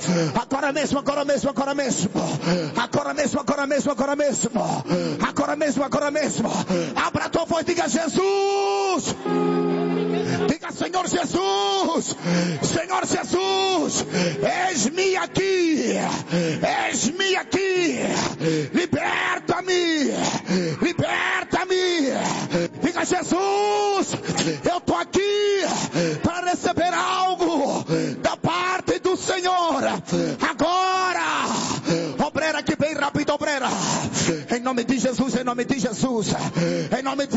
Agora mesmo, agora mesmo, agora mesmo. Agora mesmo, agora mesmo, agora mesmo. Agora mesmo, agora mesmo. Abra a tua voz, diga Jesus. Diga Senhor Jesus. Senhor Jesus. Eis-me aqui. Eis-me aqui. Liberta-me. Liberta-me. Diga Jesus. Eu estou aqui para receber algo da parte do Senhor. Agora. Obreira aqui bem rápido, obreira. Em nome de Jesus, em nome de Jesus. Em nome de